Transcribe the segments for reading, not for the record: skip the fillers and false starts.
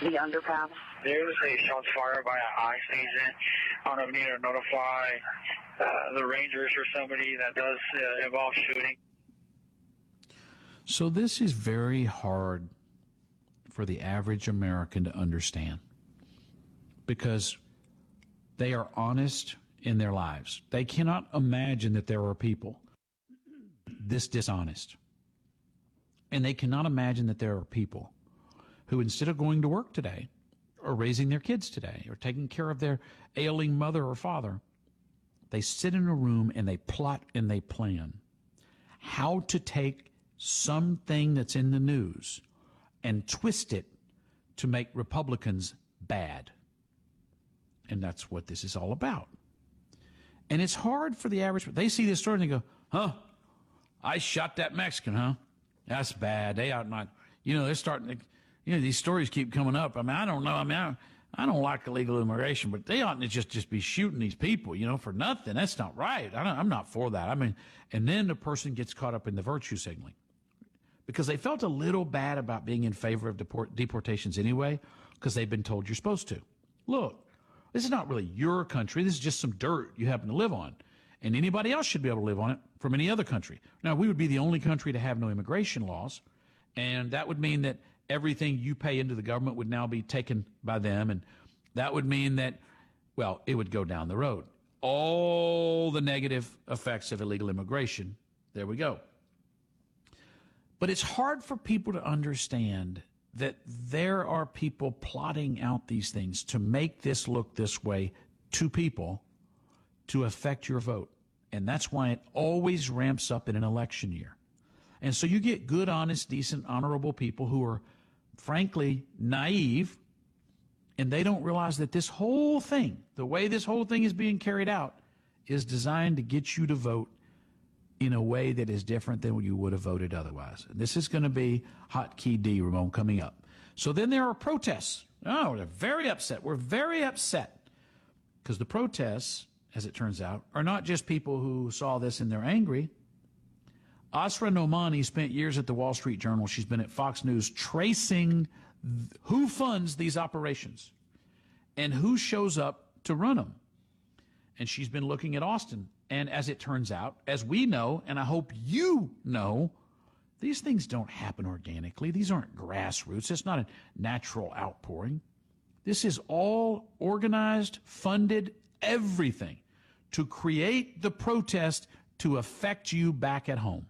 the underpass? There was a shots fired by an ICE agent. I don't know if we need to notify the Rangers or somebody that does involve shooting. So this is very hard for the average American to understand because they are honest in their lives. They cannot imagine that there are people this dishonest. And they cannot imagine that there are people who, instead of going to work today, or raising their kids today, or taking care of their ailing mother or father, they sit in a room and they plot and they plan how to take something that's in the news and twist it to make Republicans bad. And that's what this is all about. And it's hard for the average, they see this story and they go, huh, I shot that Mexican, huh? That's bad. They ought not, they're starting to, these stories keep coming up. I mean, I don't know. I mean, I don't like illegal immigration, but they oughtn't to just be shooting these people, for nothing. That's not right. I'm not for that. I mean, and then the person gets caught up in the virtue signaling because they felt a little bad about being in favor of deportations anyway, because they've been told you're supposed to. Look, this is not really your country. This is just some dirt you happen to live on. And anybody else should be able to live on it from any other country. Now, we would be the only country to have no immigration laws, and that would mean that everything you pay into the government would now be taken by them, and that would mean that, well, it would go down the road. All the negative effects of illegal immigration, there we go. But it's hard for people to understand that there are people plotting out these things to make this look this way to people to affect your vote. And that's why it always ramps up in an election year. And so you get good, honest, decent, honorable people who are, frankly, naive, and they don't realize that this whole thing, the way this whole thing is being carried out, is designed to get you to vote in a way that is different than you would have voted otherwise. And this is going to be Hotkey D, Ramon, coming up. So then there are protests. Oh, they're very upset. We're very upset because the protests, as it turns out, are not just people who saw this and they're angry. Asra Nomani spent years at the Wall Street Journal. She's been at Fox News tracing who funds these operations and who shows up to run them. And she's been looking at Austin. And as it turns out, as we know, and I hope you know, these things don't happen organically. These aren't grassroots. It's not a natural outpouring. This is all organized, funded, everything to create the protest to affect you back at home.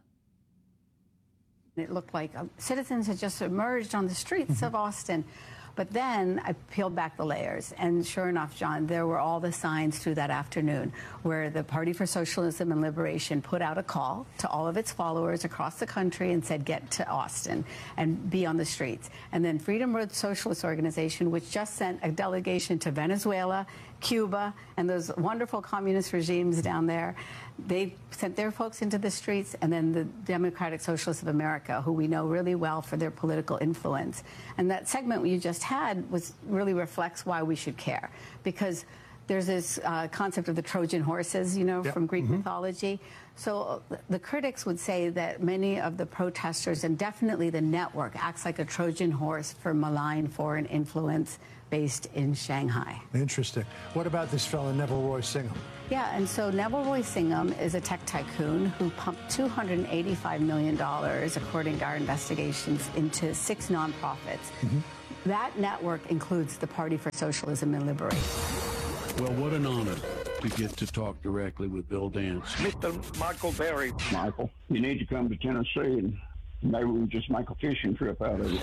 It looked like citizens had just emerged on the streets of Austin. But then I peeled back the layers, and sure enough, John, there were all the signs through that afternoon where the Party for Socialism and Liberation put out a call to all of its followers across the country and said, get to Austin and be on the streets. And then Freedom Road Socialist Organization, which just sent a delegation to Venezuela, Cuba, and those wonderful communist regimes down there, they sent their folks into the streets, and then the Democratic Socialists of America, who we know really well for their political influence. And that segment you just had really reflects why we should care, because there's this concept of the Trojan horses, from Greek mythology. So the critics would say that many of the protesters, and definitely the network, acts like a Trojan horse for malign foreign influence based in Shanghai. Interesting. What about this fellow, Neville Roy Singham? Yeah, and so Neville Roy Singham is a tech tycoon who pumped $285 million, according to our investigations, into 6 nonprofits. That network includes the Party for Socialism and Liberation. Well, what an honor to get to talk directly with Bill Dance. Mr. Michael Berry. Michael, you need to come to Tennessee, and maybe we can just make a fishing trip out of it.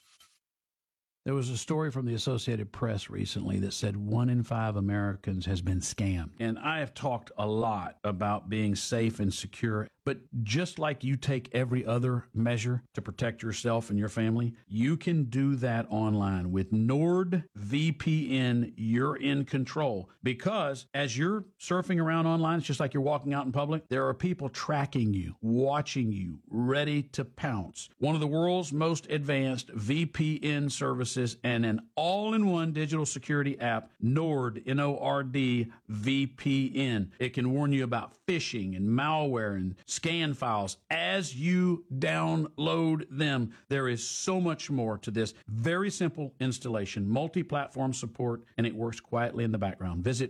There was a story from the Associated Press recently that said 1 in 5 Americans has been scammed. And I have talked a lot about being safe and secure, but just like you take every other measure to protect yourself and your family, you can do that online. With NordVPN, you're in control, because as you're surfing around online, it's just like you're walking out in public. There are people tracking you, watching you, ready to pounce. One of the world's most advanced VPN services and an all-in-one digital security app, Nord, N-O-R-D, VPN. It can warn you about phishing and malware and scan files as you download them. There is so much more to this. Very simple installation, multi-platform support, and it works quietly in the background. Visit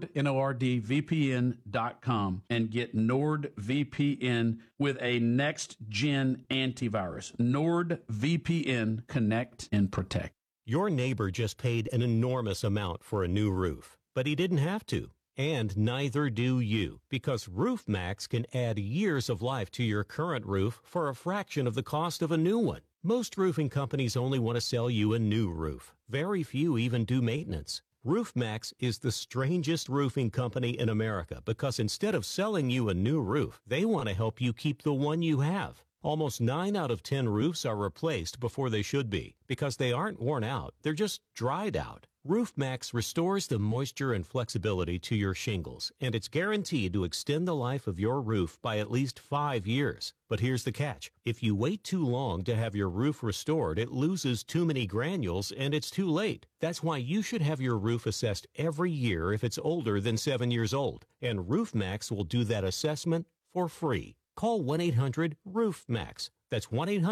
NordVPN.com and get NordVPN with a next-gen antivirus. NordVPN, connect and protect. Your neighbor just paid an enormous amount for a new roof, but he didn't have to. And neither do you, because RoofMax can add years of life to your current roof for a fraction of the cost of a new one. Most roofing companies only want to sell you a new roof. Very few even do maintenance. RoofMax is the strangest roofing company in America because instead of selling you a new roof, they want to help you keep the one you have. Almost 9 out of 10 roofs are replaced before they should be because they aren't worn out, they're just dried out. RoofMax restores the moisture and flexibility to your shingles, and it's guaranteed to extend the life of your roof by at least 5 years. But here's the catch. If you wait too long to have your roof restored, it loses too many granules and it's too late. That's why you should have your roof assessed every year if it's older than 7 years old. And RoofMax will do that assessment for free. Call 1-800-ROOFMAX. That's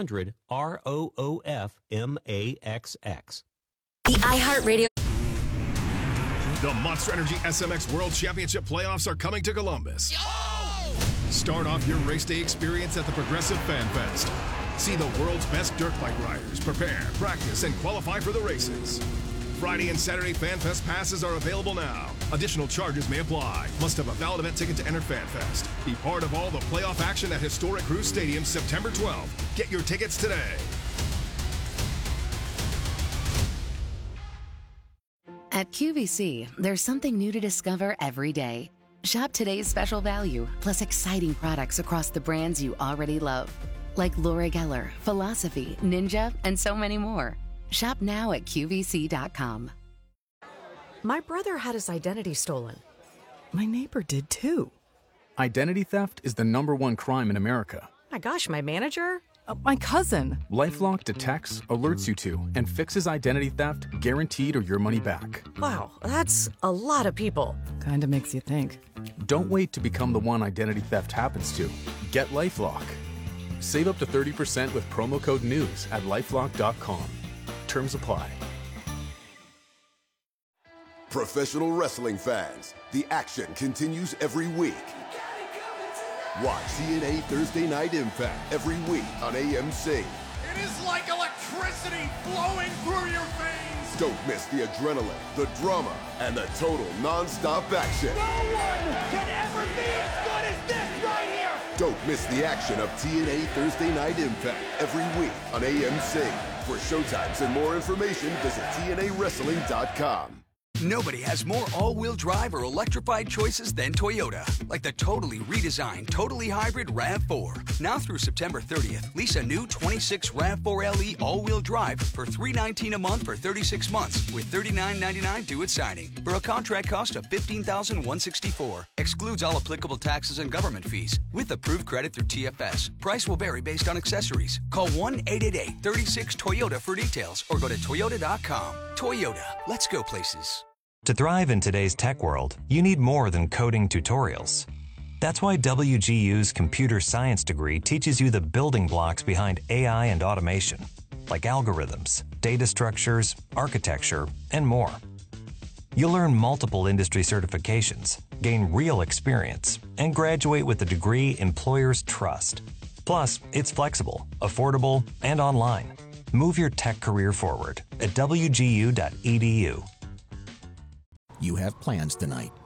1-800-ROOFMAXX. The iHeartRadio. The Monster Energy SMX World Championship playoffs are coming to Columbus. Start off your race day experience at the Progressive Fan Fest. See the world's best dirt bike riders prepare, practice, and qualify for the races. Friday and Saturday Fan Fest passes are available now. Additional charges may apply. Must have a valid event ticket to enter Fan Fest. Be part of all the playoff action at historic Crew Stadium September 12th. Get your tickets today. At QVC, there's something new to discover every day. Shop today's special value, plus exciting products across the brands you already love. Like Laura Geller, Philosophy, Ninja, and so many more. Shop now at QVC.com. My brother had his identity stolen. My neighbor did too. Identity theft is the #1 crime in America. My gosh, my manager? My cousin. LifeLock detects, alerts you to, and fixes identity theft guaranteed or your money back. Wow, that's a lot of people. Kinda makes you think. Don't wait to become the one identity theft happens to. Get LifeLock. Save up to 30% with promo code NEWS at LifeLock.com. Terms apply. Professional wrestling fans, the action continues every week. Watch TNA Thursday Night Impact every week on AMC. It is like electricity flowing through your veins. Don't miss the adrenaline, the drama, and the total non-stop action. No one can ever be as good as this right here. Don't miss the action of TNA Thursday Night Impact every week on AMC. For showtimes and more information, visit TNAWrestling.com. Nobody has more all-wheel drive or electrified choices than Toyota. Like the totally redesigned, totally hybrid RAV4. Now through September 30th, lease a new 26 RAV4 LE all-wheel drive for $319 a month for 36 months with $39.99 due at signing for a contract cost of $15,164. Excludes all applicable taxes and government fees with approved credit through TFS. Price will vary based on accessories. Call 1-888-36-TOYOTA for details or go to Toyota.com. Toyota, let's go places. To thrive in today's tech world, you need more than coding tutorials. That's why WGU's computer science degree teaches you the building blocks behind AI and automation, like algorithms, data structures, architecture, and more. You'll earn multiple industry certifications, gain real experience, and graduate with a degree employers trust. Plus, it's flexible, affordable, and online. Move your tech career forward at wgu.edu. You have plans tonight.